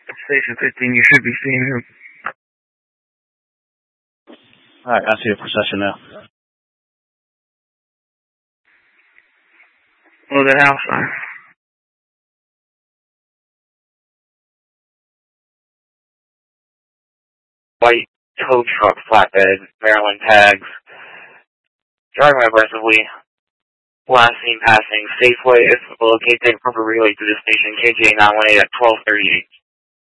Station 15, you should be seeing him. Alright, I see a procession now. Oh, that house sign. White tow truck flatbed, Maryland tags. Driving aggressively. Last seen passing Safeway is located appropriate relay to the station KJ 918 at 12:38.